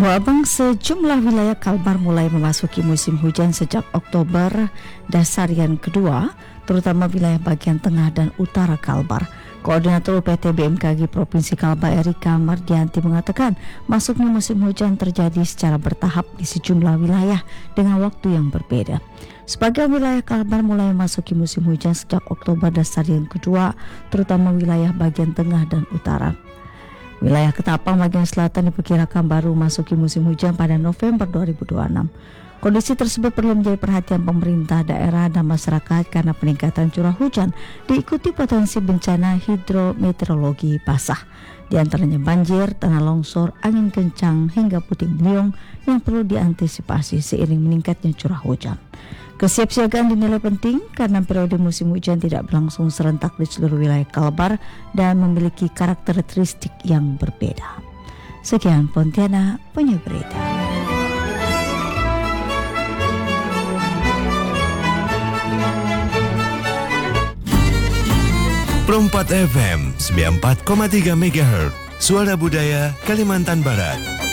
Abang, sejumlah wilayah Kalbar mulai memasuki musim hujan sejak Oktober dasarian kedua, terutama wilayah bagian tengah dan utara Kalbar. Koordinator UPT BMKG Provinsi Kalbar Erika Mardianti mengatakan masuknya musim hujan terjadi secara bertahap di sejumlah wilayah dengan waktu yang berbeda. Sebagian wilayah Kalbar mulai memasuki musim hujan sejak Oktober dasarian kedua, terutama wilayah bagian tengah dan utara. Wilayah Ketapang bagian selatan diperkirakan baru memasuki musim hujan pada November 2026. Kondisi tersebut perlu menjadi perhatian pemerintah daerah dan masyarakat karena peningkatan curah hujan diikuti potensi bencana hidrometeorologi basah, di antaranya banjir, tanah longsor, angin kencang hingga puting beliung yang perlu diantisipasi seiring meningkatnya curah hujan. Kesiapsiagaan dinilai penting karena periode musim hujan tidak berlangsung serentak di seluruh wilayah Kalbar dan memiliki karakteristik yang berbeda. Sekian Pontianak punya berita. Perempat FM 94,3 MHz Suara Budaya Kalimantan Barat.